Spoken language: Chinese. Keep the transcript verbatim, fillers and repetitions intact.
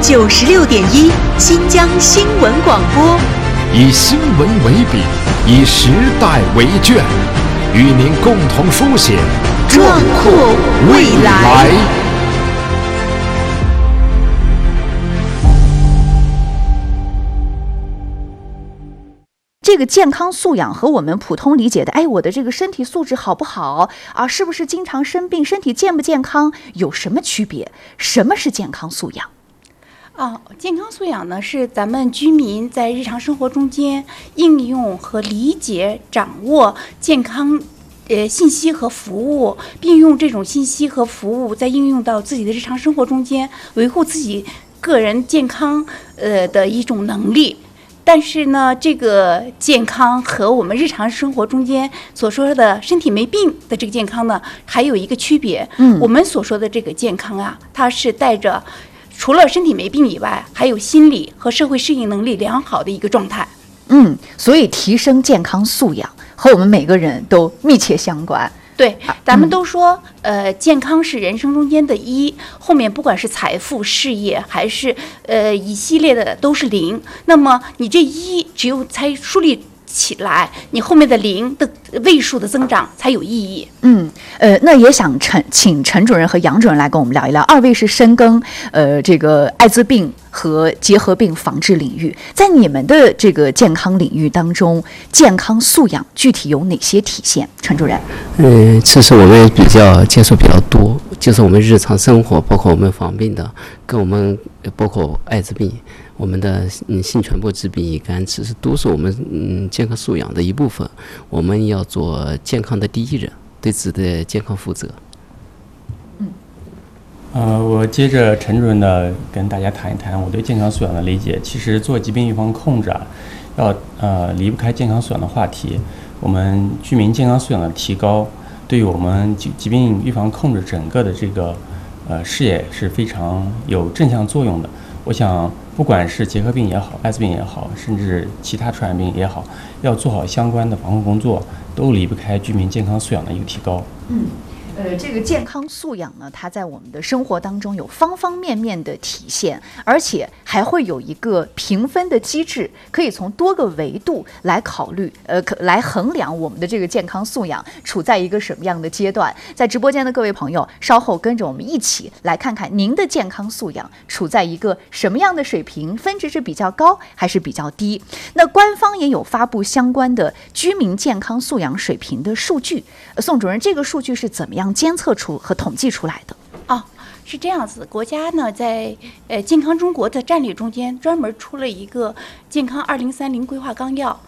九十六点一新疆新闻广播， 以新闻为笔，以时代为卷，与您共同书写壮阔未来。 这个健康素养和我们普通理解的，哎，我的这个身体素质好不好啊？是不是经常生病？身体健不健康？有什么区别？什么是健康素养？ 哦，健康素养呢，是咱们居民在日常生活中间应用和理解、掌握健康呃信息和服务，并用这种信息和服务再应用到自己的日常生活中间，维护自己个人健康呃的一种能力。但是呢，这个健康和我们日常生活中间所说的身体没病的这个健康呢，还有一个区别。嗯，我们所说的这个健康啊，它是带着除了身体没病以外，还有心理和社会适应能力良好的一个状态。 嗯，所以提升健康素养和我们每个人都密切相关。 对，咱们都说，呃，健康是人生中间的一，后面不管是财富、事业，还是呃一系列的都是零。那么你这一只有才树立起来，你后面的零的位数的增长才有意义。 嗯，呃，那也想陈请陈主任和杨主任来跟我们聊一聊。二位是深耕呃这个艾滋病和结核病防治领域，在你们的这个健康领域当中，健康素养具体有哪些体现？陈主任。 嗯，其实我们比较接触比较多，就是我们日常生活，包括我们防病的，跟我们包括艾滋病。我们的嗯性传播致病乙肝，其实都是我们嗯健康素养的一部分。我们要做健康的第一人，对自己的健康负责。 嗯，呃，我接着陈主任呢跟大家谈一谈我对健康素养的理解。其实做疾病预防控制啊，要呃离不开健康素养的话题。我们居民健康素养的提高，对于我们疾疾病预防控制整个的这个呃事业是非常有正向作用的。我想，不管是结核病也好，艾滋病也好，甚至其他传染病也好，要做好相关的防控工作，都离不开居民健康素养的一个提高。 嗯。呃，这个健康素养呢，它在我们的生活当中有方方面面的体现，而且还会有一个评分的机制，可以从多个维度来考虑，呃，可来衡量我们的这个健康素养处在一个什么样的阶段。在直播间的各位朋友，稍后跟着我们一起来看看您的健康素养处在一个什么样的水平，分值是比较高还是比较低？那官方也有发布相关的居民健康素养水平的数据。呃、宋主任，这个数据是怎么样监测出和统计出来的？ 哦，是这样子，国家呢在呃健康中国的战略中间专门出了一个健康二零三零规划纲要，